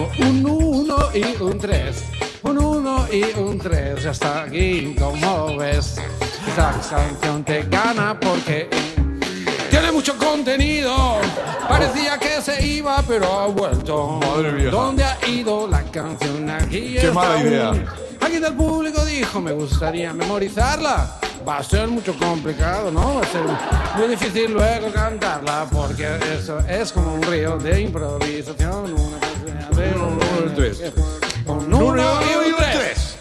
Un 1 y un 3. Un 1 y un 3. Ya está aquí, como ves. Esta canción te gana porque tiene mucho contenido. Parecía que se iba, pero ha vuelto. Madre mía. ¿Dónde ha ido la canción? Aquí Qué está mala idea. Aquí del público dijo, me gustaría memorizarla. Va a ser mucho complicado, ¿no? Va a ser muy difícil luego cantarla, porque eso es como un río de improvisación. Una canción de un 1 y un 3. Un 1 y un 3.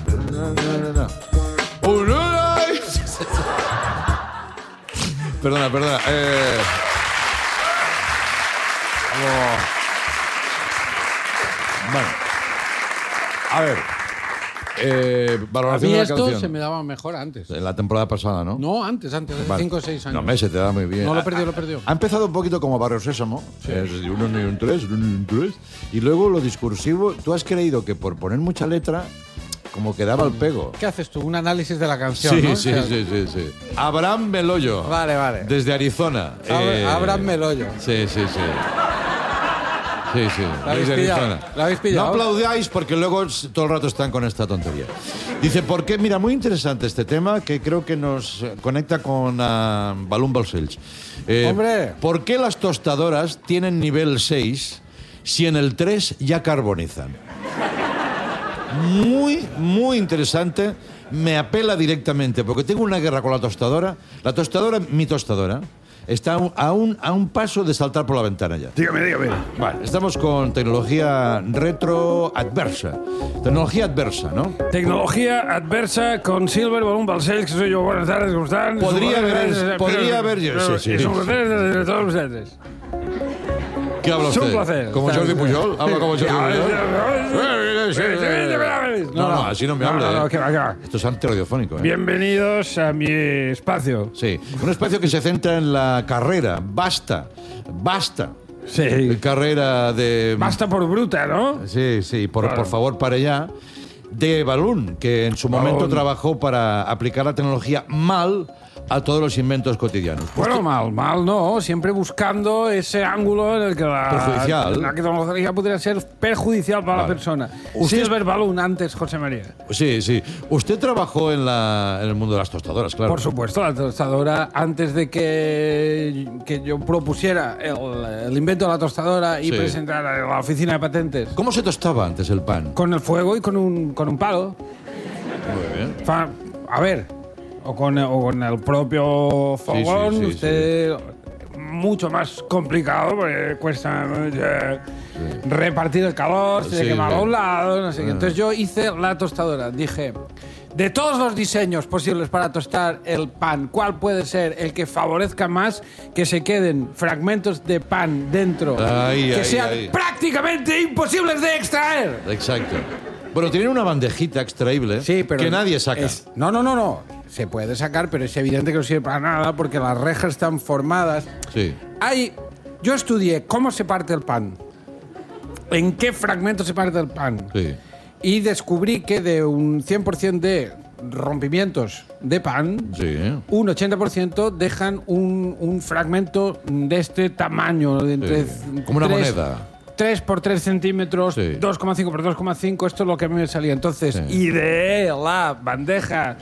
Perdona. Bueno. A ver. A Valoración mí de la esto canción. se me daba mejor antes. En la temporada pasada, ¿no? No, antes, hace Vale. 5 o 6 años. No, me se te da muy bien. No, lo perdió. Ha empezado un poquito como Barrio Sésamo. Es de un 1 y un 3, un 1 y un 3. Y luego lo discursivo. Tú has creído que por poner mucha letra, como que daba el pego. ¿Qué haces tú? Un análisis de la canción, Sí, ¿no? sí. Abraham Meloyo. Vale. Desde Arizona. Abraham Meloyo. Sí. ¿La habéis Desde pillado? Arizona. ¿La habéis pillado? No aplaudáis porque luego todo el rato están con esta tontería. Dice, ¿por qué? Mira, muy interesante este tema que creo que nos conecta con Balloon Balcells. ¡Hombre! ¿Por qué las tostadoras tienen nivel 6 si en el 3 ya carbonizan? Muy interesante. Me apela directamente porque tengo una guerra con la tostadora. Mi tostadora, está a un paso de saltar por la ventana ya. Dígame. Vale, estamos con tecnología retroadversa. Tecnología adversa, ¿no? Tecnología adversa con Silver Balloon Balcells, que soy yo. Buenas tardes, ¿cómo están? Podría haber... Sí. Es un placer de todos ustedes. ¿Qué habla Es un usted? placer. ¿Como Jordi Pujol? ¿Habla como Jordi Pujol? No, así no me hable. No, que va. Esto es antiradiofónico, ¿eh? Bienvenidos a mi espacio. Sí, un espacio que se centra en la carrera. Basta. Sí. Carrera de... Basta por bruta, ¿no? Sí, por favor, para allá. De Balloon, que en su momento trabajó para aplicar la tecnología mal a todos los inventos cotidianos. Bueno, mal no. Siempre buscando ese ángulo en el que Perjudicial. la tecnología podría ser perjudicial para la persona. Silver Balloon antes, José María. Sí. Usted trabajó en el mundo de las tostadoras, claro. Por supuesto, la tostadora, antes de que yo propusiera el invento de la tostadora y presentara en la oficina de patentes. ¿Cómo se tostaba antes el pan? Con el fuego y con un palo. Muy bien. A ver, o con el propio fogón, Sí. usted... Mucho más complicado, porque cuesta repartir el calor, se quema a un lado, no sé qué. Entonces yo hice la tostadora. Dije, de todos los diseños posibles para tostar el pan, ¿cuál puede ser el que favorezca más que se queden fragmentos de pan dentro que sean prácticamente imposibles de extraer? Exacto. Bueno, tienen una bandejita extraíble que nadie saca. No. Se puede sacar, pero es evidente que no sirve para nada porque las rejas están formadas. Sí. Yo estudié cómo se parte el pan, en qué fragmento se parte el pan. Sí. Y descubrí que de un 100% de rompimientos de pan, un 80% dejan un fragmento de este tamaño. Como una moneda. 3 por 3 centímetros, 2,5 por 2,5, esto es lo que a mí me salía. Entonces, ideé la bandeja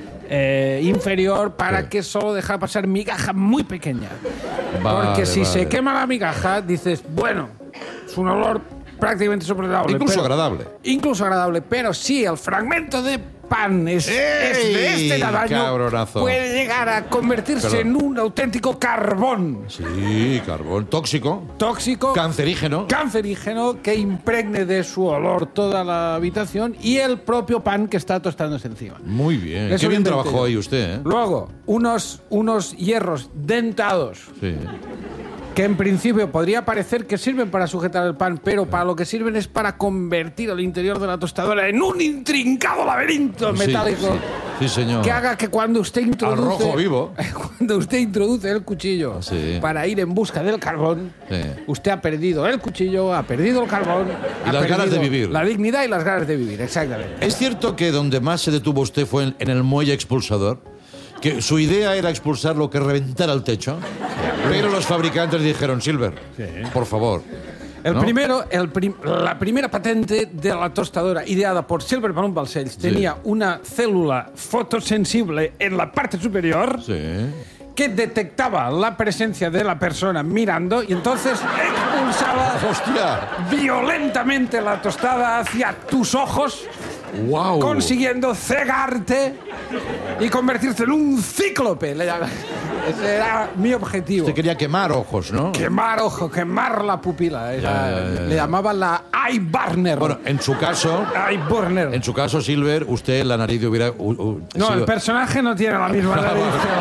inferior para que solo dejara pasar migaja muy pequeña. Porque si se quema la migaja, dices, bueno, es un olor prácticamente soportable. Incluso agradable, pero si el fragmento de pan es de este tamaño, cabronazo, puede llegar a convertirse en un auténtico carbón. Sí, carbón tóxico, cancerígeno que impregne de su olor toda la habitación y el propio pan que está tostándose encima. Muy bien. Qué bien trabajó ahí usted, ¿eh? Luego, unos hierros dentados. Sí. Que en principio podría parecer que sirven para sujetar el pan, pero para lo que sirven es para convertir el interior de la tostadora en un intrincado laberinto metálico. Sí, señor. Que haga que cuando usted introduce... Al rojo vivo. Cuando usted introduce el cuchillo para ir en busca del carbón, usted ha perdido el cuchillo, ha perdido el carbón... Y las ganas de vivir. La dignidad y las ganas de vivir, exactamente. ¿Es cierto que donde más se detuvo usted fue en el muelle expulsador? Que su idea era expulsar lo que reventara el techo, pero los fabricantes dijeron, Silver, por favor, El ¿no? primero, la primera patente de la tostadora ideada por Silver Balloon Balcells tenía una célula fotosensible en la parte superior que detectaba la presencia de la persona mirando y entonces expulsaba violentamente la tostada hacia tus ojos, consiguiendo cegarte y convertirte en un cíclope. Ese era mi objetivo. Usted quería quemar ojos, ¿no? Quemar ojos, quemar la pupila. Le llamaban la eye burner. Bueno, en su caso... Eye burner. En su caso, Silver, usted la nariz hubiera... No, el personaje no tiene la misma nariz.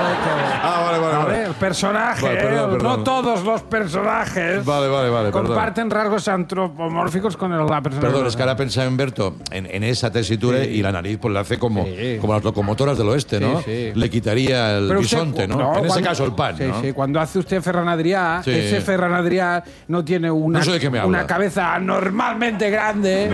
Vale. El personaje, perdón. no todos los personajes comparten rasgos antropomórficos con la persona. Perdón, es que ahora pensaba en Berto en esa tesitura y la nariz pues la hace como las locomotoras del oeste, ¿no? Le quitaría el bisonte, ¿no? En ese caso el pan, ¿no? Sí, cuando hace usted Ferran Adrià, ese Ferran Adrià no tiene una cabeza anormalmente grande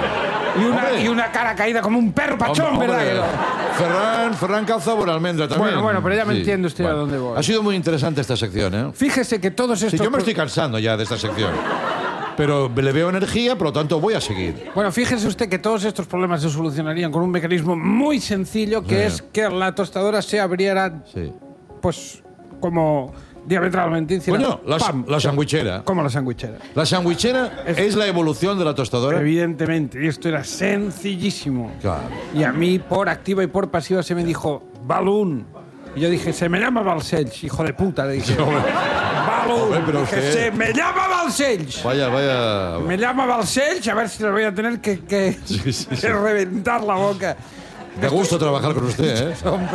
y una cara caída como un perro pachón, ¿verdad? Ferran calza por almendra también. Bueno, pero ya me entiende usted a dónde voy. Ha sido muy interesante esta sección, ¿eh? Fíjese que todos estos... yo me estoy cansando ya de esta sección. Pero le veo energía, por lo tanto voy a seguir. Bueno, fíjese usted que todos estos problemas se solucionarían con un mecanismo muy sencillo, que es que la tostadora se abriera, pues, como diametralmente. Coño, la sandwichera. Como la sandwichera. La sandwichera es la evolución de la tostadora. Evidentemente, y esto era sencillísimo. Claro. Y a mí, por activa y por pasiva, se me dijo, Balloon. Y yo dije, se me llama Balcells, hijo de puta, le dije. Balloon. Dije, se me llama Balcells. Vaya. Me llama Balcells, a ver si le voy a tener que reventar la boca. Me gusta trabajar con usted, ¿eh?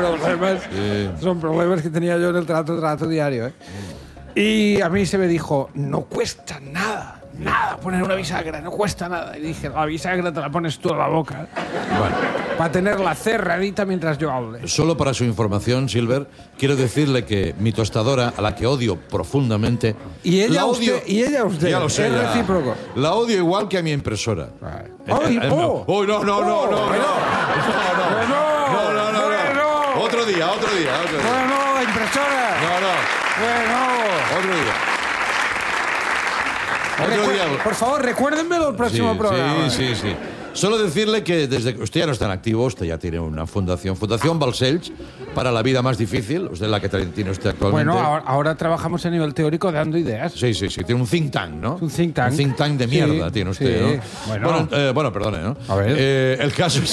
Son problemas que tenía yo en el trato diario, ¿eh? Y a mí se me dijo, no cuesta nada poner una bisagra, no cuesta nada. Y dije, la bisagra te la pones tú a la boca. Bueno. Para tenerla cerradita mientras yo hable. Solo para su información, Silver, quiero decirle que mi tostadora, a la que odio profundamente... Y ella usted. Ya lo sé. Es recíproco. La odio igual que a mi impresora. No. Otro día. Bueno, la impresora. Otro día. Por favor, recuérdenmelo el próximo programa. Sí. Solo decirle que desde que usted ya no está en activo, usted ya tiene una fundación Balcells para la vida más difícil, usted es la que tiene usted actualmente. Bueno, ahora trabajamos a nivel teórico dando ideas. Sí, tiene un think tank, ¿no? Un think tank. Un think tank de mierda tiene usted, ¿no? Bueno, perdone, ¿no? A ver. El caso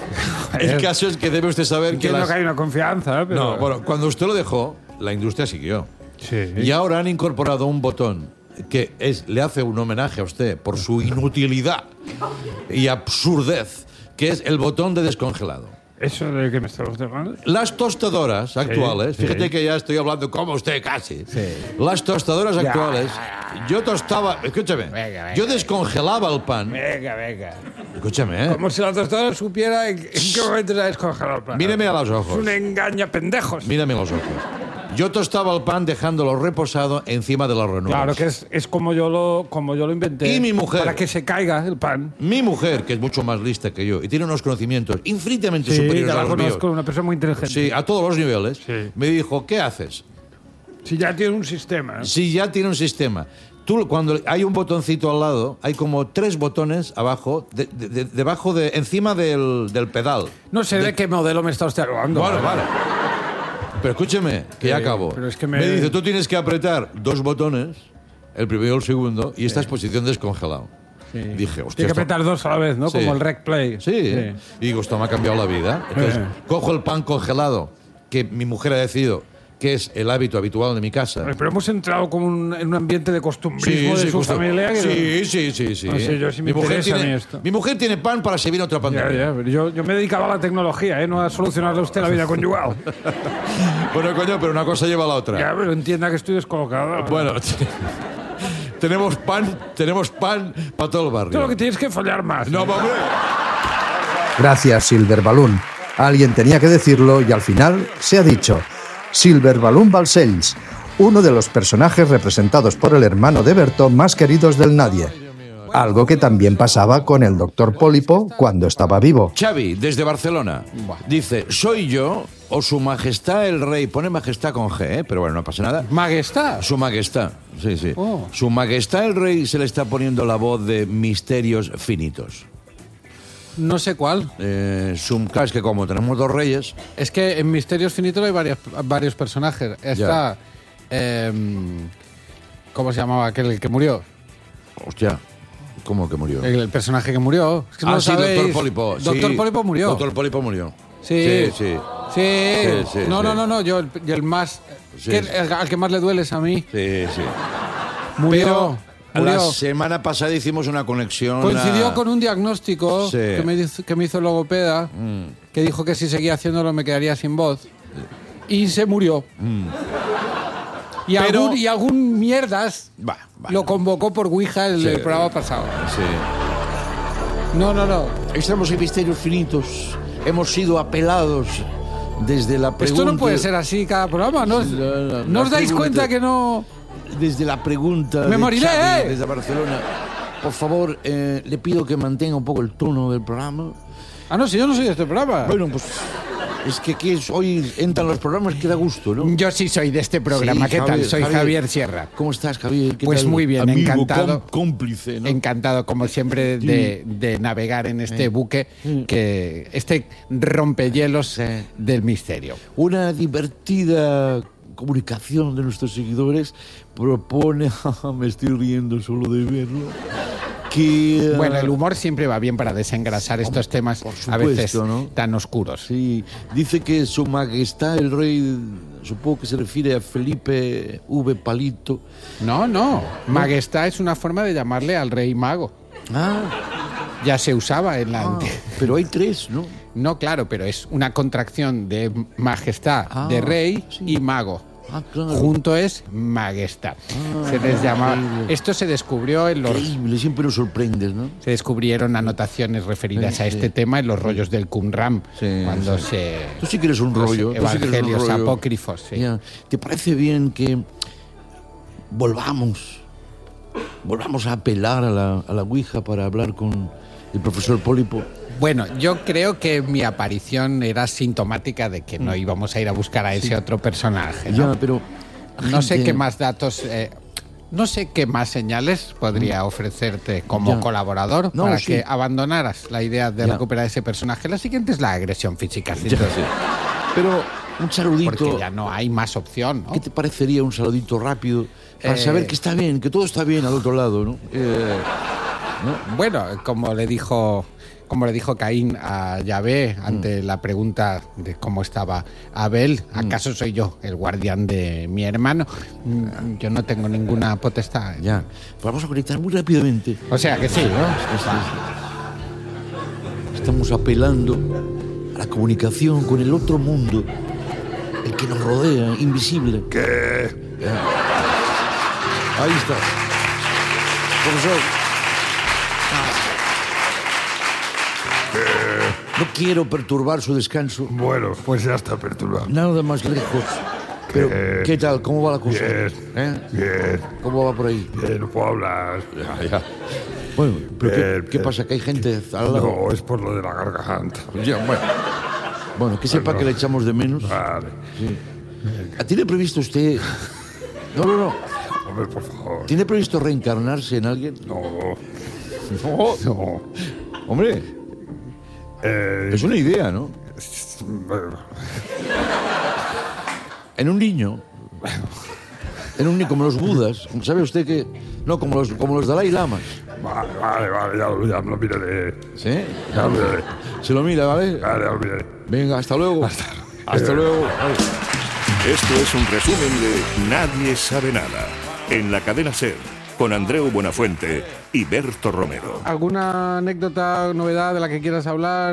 es que debe usted saber Entiendo que hay una confianza, pero... No, bueno, cuando usted lo dejó, la industria siguió. Sí. Y ahora han incorporado un botón que le hace un homenaje a usted por su inutilidad y absurdez, que es el botón de descongelado. ¿Eso de qué me está hablando? Las tostadoras actuales, fíjate que ya estoy hablando como usted casi. Las tostadoras actuales, yo tostaba, escúchame, yo descongelaba el pan. Venga. Escúchame, ¿eh? Como si la tostadora supiera en qué momento se ha descongelado el pan. Míreme a los ojos. Es un engaña pendejos. Mírame a los ojos. Yo tostaba el pan dejándolo reposado encima de las ranuras. Claro, que es como yo lo inventé. Y mi mujer. Para que se caiga el pan. Mi mujer, que es mucho más lista que yo y tiene unos conocimientos infinitamente superiores a los míos. Conozco, una persona muy inteligente. Sí, a todos los niveles. Sí. Me dijo, ¿qué haces? Si ya tiene un sistema. Si ya tiene un sistema. Tú, cuando hay un botoncito al lado, hay como 3 botones abajo, encima del pedal. No sé de qué modelo me está usted hablando. Vale. Pero escúcheme, que ya acabo. Pero es que me dice, tú tienes que apretar 2 botones, el primero y el segundo, y esta es posición descongelado. Sí. Dije, hostia. Tiene que apretar 2 a la vez, ¿no? Sí. Como el Rec Play. Sí. Y digo, esto me ha cambiado la vida. Entonces, cojo el pan congelado, que mi mujer ha decidido que es el hábito habitual de mi casa. Pero hemos entrado como en un ambiente de costumbrismo de su familia. Sí. No sé yo si me interesa a mí esto. Mi mujer tiene pan para servir otra pandemia. Pero yo me dedicaba a la tecnología, no a solucionarle a usted la vida conyugal. Bueno, coño, pero una cosa lleva a la otra. Ya, pero entienda que estoy descolocado. Bueno, tenemos pan para todo el barrio. Tú lo que tienes que follar más. No, hombre. Gracias, Silver Balloon. Alguien tenía que decirlo y al final se ha dicho. Silver Balloon Balcells, uno de los personajes representados por el hermano de Berto más queridos del nadie. algo que también pasaba con el doctor Pólipo cuando estaba vivo. Xavi, desde Barcelona, dice, soy yo o su majestad el rey. Pone majestad con G, pero bueno, no pasa nada. ¿Majestad? Su majestad, sí. Oh. Su majestad el rey se le está poniendo la voz de Misterios Finitos. No sé cuál. Claro, es que como tenemos dos reyes... Es que en Misterios Finitos hay varios personajes. Está... ¿cómo se llamaba aquel el que murió? Hostia, ¿cómo que murió? El personaje que murió. Es que no lo sí, sabéis. Doctor Pólipo. Doctor Pólipo murió. Doctor Pólipo murió. Sí. Sí. No. Yo el más... Sí, al que más le duele es a mí. Sí. Murió. La semana pasada hicimos una conexión. Coincidió con un diagnóstico Sí. que me hizo el logopeda, que dijo que si seguía haciéndolo me quedaría sin voz. Y se murió. Y, Pero- algún mierdas Va. lo convocó por Ouija el programa pasado. Sí. No. Estamos en Misterios Finitos. Hemos sido apelados desde la pregunta... Esto no puede ser así cada programa. ¿No os dais cuenta que no...? Desde la pregunta ¡Me de moriré! Xavi, desde Barcelona. Por favor, le pido que mantenga un poco el tono del programa. Ah, no, si yo no soy de este programa. Bueno, pues es que aquí hoy entran los programas que da gusto, ¿no? Yo sí soy de este programa. Sí, ¿Qué tal? Javier, Soy Javier Sierra. ¿Cómo estás, Javier? ¿Qué Pues tal? muy bien, Amigo, encantado. Cómplice, ¿no? Encantado, como siempre, de navegar en este buque, este rompehielos del misterio. Una divertida comunicación de nuestros seguidores propone, me estoy riendo solo de verlo, que... Bueno, el humor siempre va bien para desengrasar estos temas por a veces supuesto, ¿no? tan oscuros. Sí, dice que su majestad el rey, supongo que se refiere a Felipe V. Palito. No. Majestad es una forma de llamarle al rey mago. Ya se usaba en la... Pero hay tres, ¿no? No, claro, pero es una contracción de majestad, de rey y mago. Claro. Junto es majestad. Se les llama... Esto se descubrió en los... Increíble, siempre nos sorprendes, ¿no? Se descubrieron anotaciones referidas a este tema en los rollos del Qumran, cuando se... Tú sí que eres un los rollo. tú sí que eres un evangelios rollo. apócrifos, sí. Ya. ¿Te parece bien que volvamos a apelar a la Ouija para hablar con el profesor Pólipo? Bueno, yo creo que mi aparición era sintomática de que no íbamos a ir a buscar a ese otro personaje, ¿no? Ya, pero... No sé gente- qué más datos... no sé qué más señales podría ofrecerte como Ya. colaborador No, para sí. que abandonaras la idea de Ya. recuperar ese personaje. La siguiente es la agresión física, Ya, sí. Pero un saludito... porque ya no hay más opción, ¿no? ¿Qué te parecería un saludito rápido para saber que está bien, que todo está bien al otro lado, ¿no? Bueno, como le dijo Caín a Yahvé ante la pregunta de cómo estaba Abel, ¿acaso soy yo el guardián de mi hermano? Yo no tengo ninguna potestad. Ya. Pues vamos a conectar muy rápidamente. O sea que sí, ¿no? Estamos apelando a la comunicación con el otro mundo, el que nos rodea, invisible. ¿Qué? Ahí está. Profesor. No quiero perturbar su descanso. Bueno, pues ya está perturbado. Nada más lejos. Pero, Bien. ¿qué tal? ¿Cómo va la cosa? Bien. Bien. ¿Cómo va por ahí? No puedo hablar. Bueno, pero Bien, ¿qué bien. pasa? ¿Que hay gente al lado? No, es por lo de la garganta. Ya, bueno. Bueno, que sepa que le echamos de menos. Vale. ¿Tiene previsto usted...? No. Hombre, por favor. ¿Tiene previsto reencarnarse en alguien? No. No. Hombre, es una idea, ¿no? En un niño. Como los budas. ¿Sabe usted que...? No, como los Dalai Lamas. Vale, ya lo miraré. ¿Sí? Ya lo miraré. Se lo mira, ¿vale? Vale, ya lo miraré. Venga, hasta luego. Hasta luego. Esto es un resumen de Nadie sabe nada, en la cadena SER, con Andreu Buenafuente y Berto Romero. ¿Alguna anécdota, novedad de la que quieras hablar?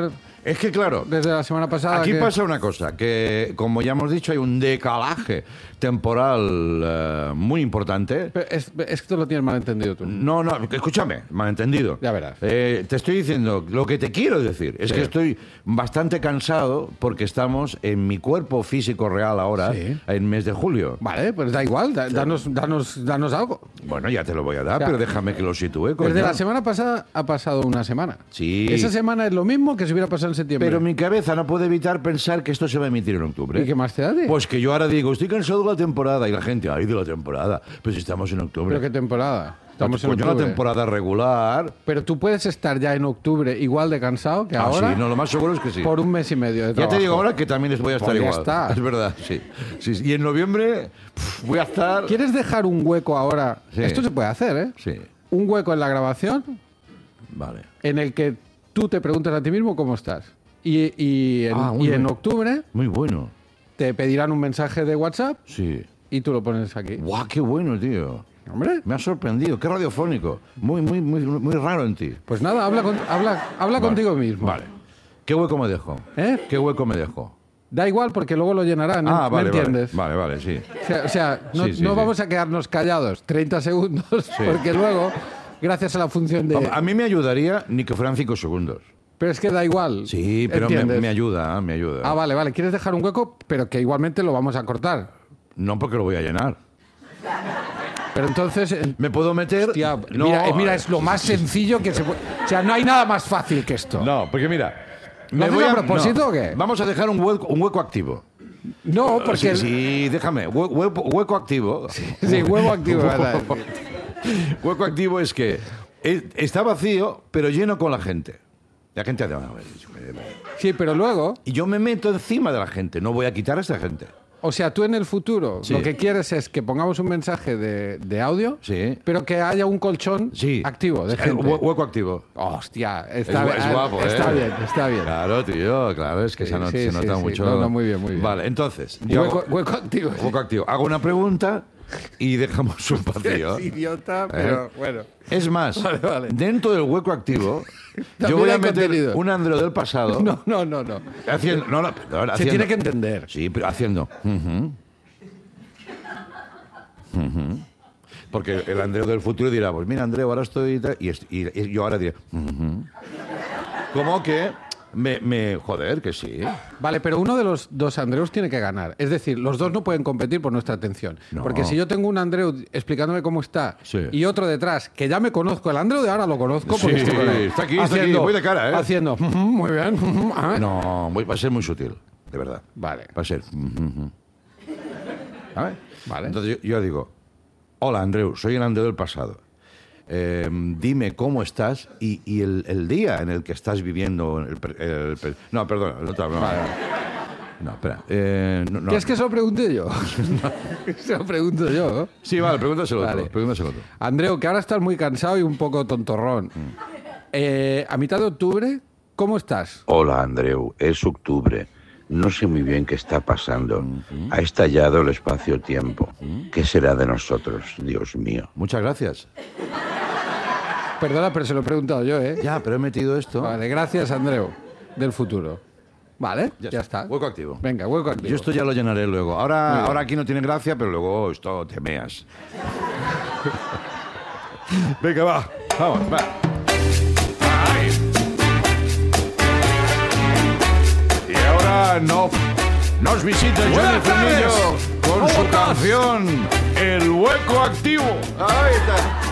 Es que claro, desde la semana pasada. aquí que... pasa una cosa, que como ya hemos dicho, hay un decalaje temporal muy importante. Pero es que tú lo tienes mal entendido tú. No, escúchame, malentendido. Ya verás. Te estoy diciendo, lo que te quiero decir es que estoy bastante cansado porque estamos en mi cuerpo físico real ahora, en mes de julio. Vale, pues da igual, danos algo. Bueno, ya te lo voy a dar, pero déjame que lo sitúe. Coño. Desde la semana pasada ha pasado una semana. Sí. Esa semana es lo mismo que si hubiera pasado en septiembre. Pero mi cabeza no puede evitar pensar que esto se va a emitir en octubre. ¿Y qué más te da? Pues que yo ahora digo, estoy cansado de la temporada. Y la gente, ay, de la temporada. Pues si estamos en octubre. ¿Pero qué temporada? Estamos en Coño, octubre. la temporada regular. Pero tú puedes estar ya en octubre igual de cansado que ahora. Sí, no, lo más seguro es que sí. Por un mes y medio de Ya trabajo. te digo ahora que también les voy a estar Pues ya igual. está. Es verdad, sí. Y en noviembre voy a estar... ¿Quieres dejar un hueco ahora? Sí. Esto se puede hacer, ¿eh? Sí, Un hueco en la grabación vale. en el que tú te preguntas a ti mismo cómo estás. Y en octubre Muy bueno. te pedirán un mensaje de WhatsApp Sí. y tú lo pones aquí. ¡Guau, qué bueno, tío! Hombre, Me ha sorprendido. Qué radiofónico. Muy raro en ti. pues nada, habla contigo mismo. Vale. ¿Qué hueco me dejo? ¿Eh? ¿Qué hueco me dejo? Da igual porque luego lo llenarán, ¿me Vale, entiendes? Vale, sí. O sea, no, Sí, no sí. vamos a quedarnos callados 30 segundos porque luego, gracias a la función de... A mí me ayudaría ni que fueran 5 segundos. Pero es que da igual. Sí, pero ¿entiendes? me ayuda, me ayuda. Ah, vale. Quieres dejar un hueco, pero que igualmente lo vamos a cortar. No porque lo voy a llenar. Pero entonces... ¿Me puedo meter? Hostia, No, mira, es lo más sencillo que se puede... O sea, no hay nada más fácil que esto. No, porque mira... ¿Lo haces a propósito o qué? Vamos a dejar un hueco activo. No, porque... Sí, déjame. Hueco activo. Sí, huevo activo. ¿verdad? Hueco activo es que está vacío, pero lleno con la gente. La gente hace... Sí, pero luego... Y yo me meto encima de la gente. No voy a quitar a esta gente. O sea, tú en el futuro Sí. lo que quieres es que pongamos un mensaje de audio, Sí. pero que haya un colchón Sí. activo de gente. Hueco activo. Hostia, Es guapo, está ¿eh? bien, está bien. Claro, tío, claro, es que Sí, se nota, sí, se nota sí, sí. mucho. No, muy bien, muy bien. Vale, entonces, yo Hueco activo. hueco activo. Hago una pregunta y dejamos un vacío. Es idiota, pero bueno. Es más, Vale. dentro del hueco activo, yo También voy a hay meter contenido. un Andreu del pasado. No. Haciendo, perdón, Se haciendo- tiene que entender. Sí, pero haciendo. Porque el Andreu del futuro dirá, pues mira, Andreu, ahora estoy... Y yo ahora diré... Como que joder, que sí. Vale, pero uno de los dos Andreus tiene que ganar. Es decir, los dos no pueden competir por nuestra atención. No. Porque si yo tengo un Andreu explicándome cómo está Sí. y otro detrás, que ya me conozco, el Andreu de ahora lo conozco porque Sí, estoy con él. está aquí, voy de cara, ¿eh? Haciendo, muy bien. No, va a ser muy sutil, de verdad. Vale. Va a ser... ¿Sabes? Vale. Entonces yo digo, hola Andreu, soy el Andreu del pasado. Dime cómo estás y el día en el que estás viviendo... no, perdón, el otro, no. No, espera. No. ¿Quieres que se lo pregunte yo? Se lo pregunto yo. ¿no? Sí, vale, pregúntaselo Vale. otro. Pregúntaselo otro. Andreu, que ahora estás muy cansado y un poco tontorrón. A mitad de octubre, ¿cómo estás? Hola, Andreu. Es octubre. No sé muy bien qué está pasando. Ha estallado el espacio-tiempo. ¿Qué será de nosotros, Dios mío? Muchas gracias. Perdona, pero se lo he preguntado yo, ¿eh? Ya, pero he metido esto. Vale, gracias, Andreu, del futuro. Vale, ya está. Hueco activo. Venga, hueco activo. Yo esto ya lo llenaré luego. Ahora aquí no tiene gracia, pero luego esto te meas. Venga, va. Vamos, va. Ay. Y ahora nos visita Johnny Buenas tardes. Fernillo con ¿Cómo su estás? canción El Hueco Activo. Ahí está.